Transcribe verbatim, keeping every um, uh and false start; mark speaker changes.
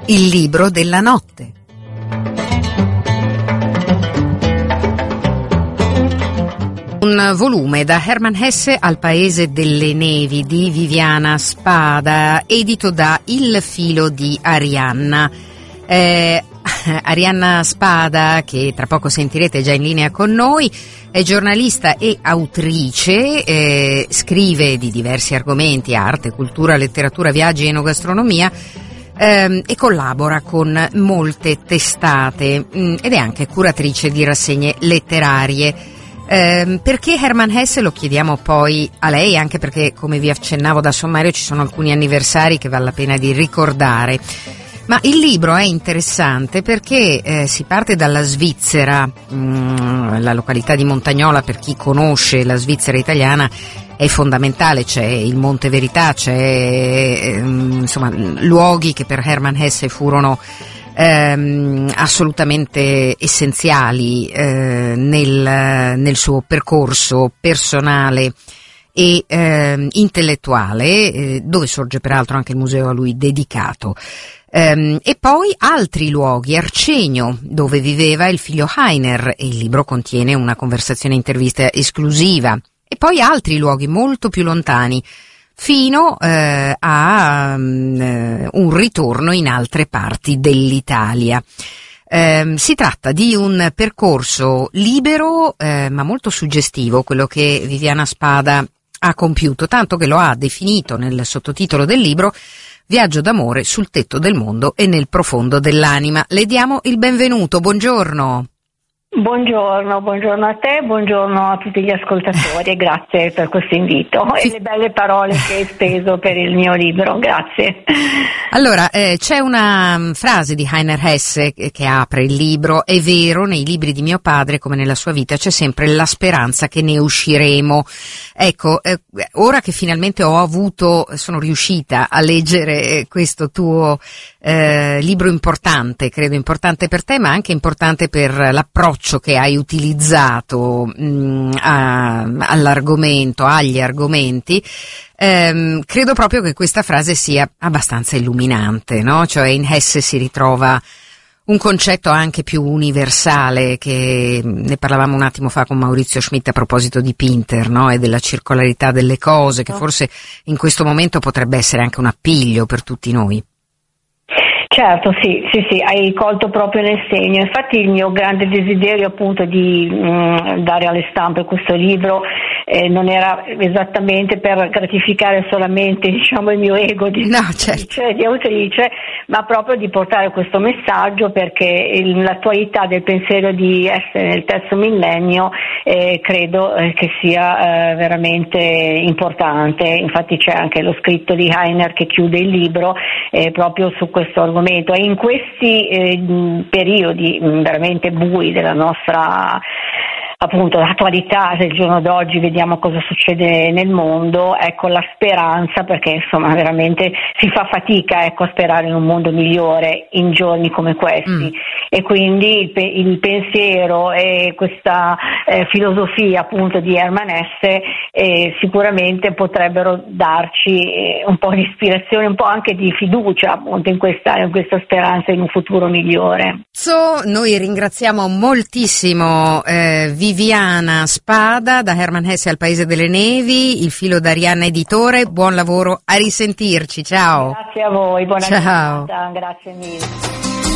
Speaker 1: Il libro della notte. Un volume da Hermann Hesse al Paese delle Nevi di Viviana Spada, edito da Il Filo di Arianna. Eh, Arianna Spada, che tra poco sentirete già in linea con noi, è giornalista e autrice, eh, scrive di diversi argomenti: arte, cultura, letteratura, viaggi, enogastronomia, ehm, e collabora con molte testate mh, ed è anche curatrice di rassegne letterarie. Eh, perché Hermann Hesse lo chiediamo poi a lei, anche perché, come vi accennavo da sommario, ci sono alcuni anniversari che vale la pena di ricordare. Ma il libro è interessante perché eh, si parte dalla Svizzera, mh, la località di Montagnola, per chi conosce la Svizzera italiana, è fondamentale. C'è il Monte Verità, c'è eh, insomma luoghi che per Hermann Hesse furono ehm, assolutamente essenziali eh, nel, nel suo percorso personale e eh, intellettuale, eh, dove sorge peraltro anche il museo a lui dedicato. Um, e poi altri luoghi: Arcenio, dove viveva il figlio Heiner, e il libro contiene una conversazione intervista esclusiva, e poi altri luoghi molto più lontani, fino uh, a um, un ritorno in altre parti dell'Italia. Um, si tratta di un percorso libero uh, ma molto suggestivo, quello che Viviana Spada ha compiuto, tanto che lo ha definito nel sottotitolo del libro Viaggio d'amore sul tetto del mondo e nel profondo dell'anima. Le diamo il benvenuto, buongiorno.
Speaker 2: Buongiorno, buongiorno a te, buongiorno a tutti gli ascoltatori e grazie per questo invito e le belle parole che hai speso per il mio libro, grazie.
Speaker 1: Allora, eh, c'è una frase di Heiner Hesse che, che apre il libro: è vero, nei libri di mio padre, come nella sua vita, c'è sempre la speranza che ne usciremo. Ecco, eh, ora che finalmente ho avuto, sono riuscita a leggere questo tuo eh, libro importante, credo importante per te, ma anche importante per l'approccio che hai utilizzato mh, a, all'argomento, agli argomenti, ehm, credo proprio che questa frase sia abbastanza illuminante, no? Cioè, in Hesse si ritrova un concetto anche più universale, che ne parlavamo un attimo fa con Maurizio Schmidt a proposito di Pinter, no? E della circolarità delle cose, che forse in questo momento potrebbe essere anche un appiglio per tutti noi.
Speaker 2: Certo, sì, sì, sì, hai colto proprio nel segno. Infatti il mio grande desiderio appunto di mh, dare alle stampe questo libro eh, non era esattamente per gratificare solamente, diciamo, il mio ego di,
Speaker 1: no, certo.
Speaker 2: di, di autrice, ma proprio di portare questo messaggio, perché il, l'attualità del pensiero di essere nel terzo millennio eh, credo eh, che sia eh, veramente importante. Infatti c'è anche lo scritto di Heiner che chiude il libro eh, proprio su questo argomento. E in questi eh, periodi veramente bui della nostra, appunto, l'attualità del giorno d'oggi, vediamo cosa succede nel mondo, ecco, la speranza, perché insomma veramente si fa fatica, ecco, a sperare in un mondo migliore in giorni come questi, mm. e quindi il, pe- il pensiero e questa eh, filosofia appunto di Hermann Hesse eh, sicuramente potrebbero darci eh, un po' di ispirazione, un po' anche di fiducia appunto in questa, in questa speranza in un futuro migliore.
Speaker 1: So, noi ringraziamo moltissimo eh, Viviana Spada, da Hermann Hesse al Paese delle Nevi, Il Filo d'Arianna editore. Buon lavoro, a risentirci, ciao.
Speaker 2: Grazie a voi, buona
Speaker 1: ciao.
Speaker 2: giornata, grazie mille.